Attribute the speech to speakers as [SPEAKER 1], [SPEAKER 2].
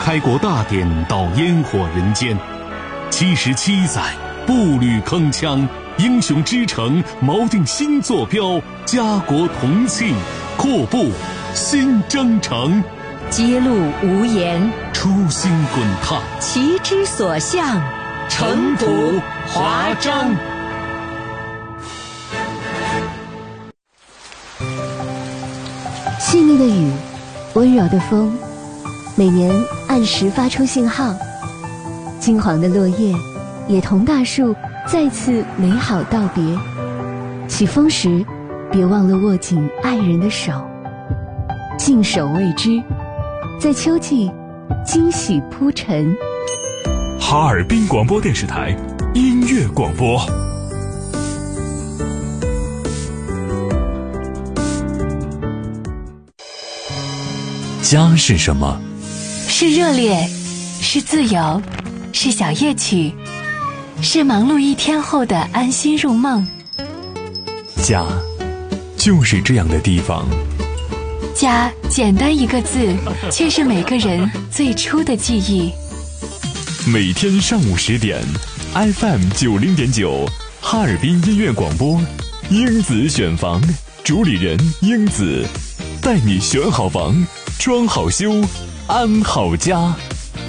[SPEAKER 1] 开国大典到烟火人间，77载步履铿锵，英雄之城锚定新坐标，家国同庆，阔步新征程，
[SPEAKER 2] 揭露无言，
[SPEAKER 1] 初心滚烫，
[SPEAKER 2] 旗之所向，
[SPEAKER 1] 尘土华章。
[SPEAKER 3] 细腻的雨，温柔的风，每年按时发出信号。金黄的落叶，也同大树再次美好道别。起风时，别忘了握紧爱人的手，静守未知，在秋季惊喜铺陈。
[SPEAKER 4] 哈尔滨广播电视台音乐广播。家是什么？
[SPEAKER 5] 是热烈，是自由，是小夜曲，是忙碌一天后的安心入梦。
[SPEAKER 4] 家就是这样的地方。
[SPEAKER 5] 家简单一个字，却是每个人最初的记忆。
[SPEAKER 4] 每天上午10点 FM 90.9哈尔滨音乐广播，英子选房，主理人英子，带你选好房，装好修，安好家。